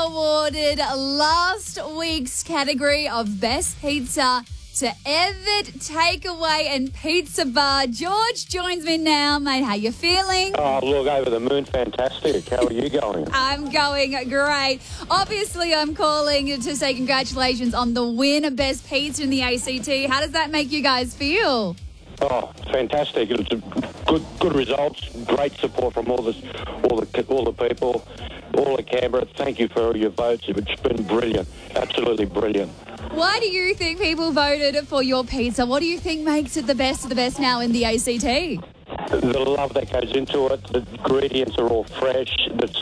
awarded last week's category of Best Pizza to Evid Takeaway and Pizza Bar. George joins me now, mate. How you feeling? Oh, look, over the moon, fantastic. How are you going? I'm going great. Obviously, I'm calling to say congratulations on the win of Best Pizza in the ACT. How does that make you guys feel? Oh, fantastic! It's a good results. Great support from all the people, all of Canberra. Thank you for all your votes. It's been brilliant, absolutely brilliant. Why do you think people voted for your pizza? What do you think makes it the best of the best now in the ACT? The love that goes into it. The ingredients are all fresh.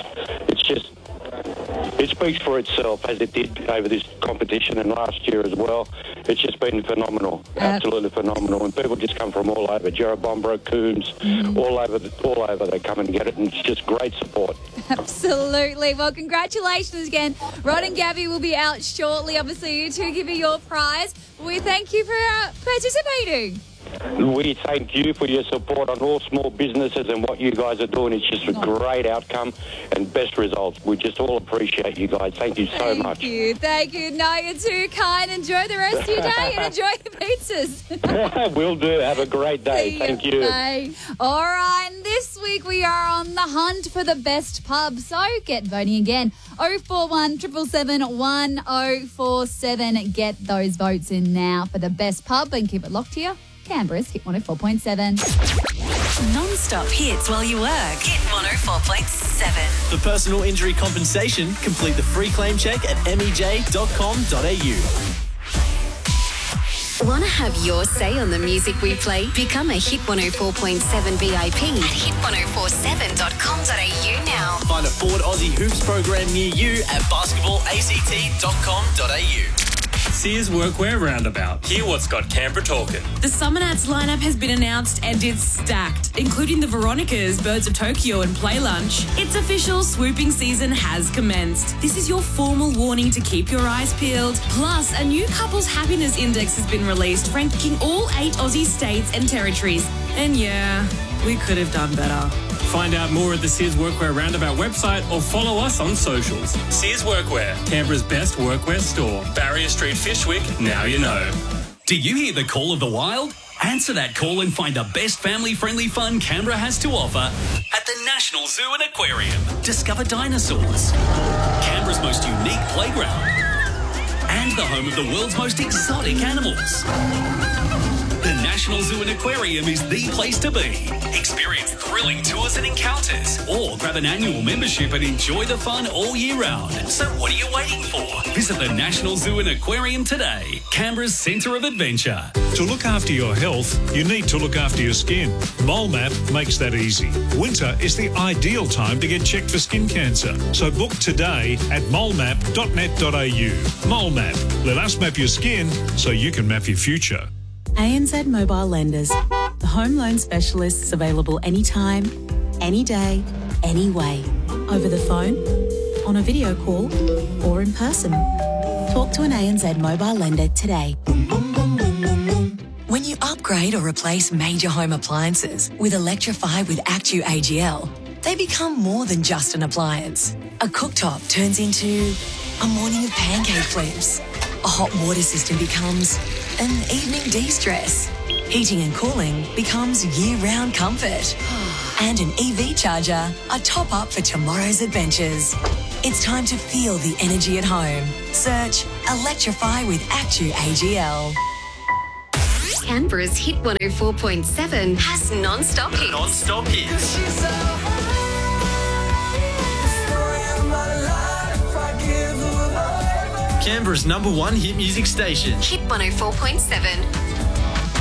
It speaks for itself, as it did over this competition and last year as well. It's just been phenomenal, absolutely phenomenal. And people just come from all over, Jerrabomberra, Coombs, all over. They come and get it, and it's just great support. Absolutely. Well, congratulations again. Rod and Gabby will be out shortly, obviously, to give you your prize. We thank you for participating. We thank you for your support on all small businesses and what you guys are doing. It's just a great outcome and best results. We just all appreciate you guys. Thank you so much. Thank you. No, you're too kind. Enjoy the rest of your day and enjoy your pizzas. Will do. Have a great day. Thank you. Bye. All right, and this week we are on the hunt for the best pub. So get voting again. 041 777 1047. Get those votes in now for the best pub and keep it locked here. Canberra's Hit 104.7. Non-stop hits while you work. Hit 104.7. For personal injury compensation, complete the free claim check at mej.com.au. Want to have your say on the music we play? Become a Hit 104.7 VIP at hit1047.com.au now. Find a Forward Aussie Hoops program near you at basketballact.com.au. Sears Workwear Roundabout. Hear what's got Canberra talking. The Summer Nats lineup has been announced and it's stacked, including the Veronicas, Birds of Tokyo and Play Lunch. It's official, swooping season has commenced. This is your formal warning to keep your eyes peeled. Plus, a new couples happiness index has been released, ranking all 8 Aussie states and territories. And yeah, we could have done better. Find out more at the Sears Workwear Roundabout website or follow us on socials. Sears Workwear, Canberra's best workwear store. Barrier Street, Fyshwick, now you know. Do you hear the call of the wild? Answer that call and find the best family-friendly fun Canberra has to offer at the National Zoo and Aquarium. Discover dinosaurs, Canberra's most unique playground, and the home of the world's most exotic animals. The National Zoo and Aquarium is the place to be. Experience thrilling tours and encounters, or grab an annual membership and enjoy the fun all year round. So what are you waiting for? Visit the National Zoo and Aquarium today, Canberra's centre of adventure. To look after your health, you need to look after your skin. MoleMap makes that easy. Winter is the ideal time to get checked for skin cancer. So book today at molemap.net.au. MoleMap. Let us map your skin so you can map your future. ANZ Mobile Lenders, the home loan specialists available anytime, any day, any way. Over the phone, on a video call, or in person. Talk to an ANZ Mobile Lender today. When you upgrade or replace major home appliances with Electrify with Actu AGL, they become more than just an appliance. A cooktop turns into a morning of pancake flips. A hot water system becomes an evening de-stress. Heating and cooling becomes year-round comfort. And an EV charger, a top-up for tomorrow's adventures. It's time to feel the energy at home. Search Electrify with Actu AGL. Canberra's Hit 104.7 has non-stop hits. Non-stop hits. Canberra's #1 hit music station. Hit 104.7.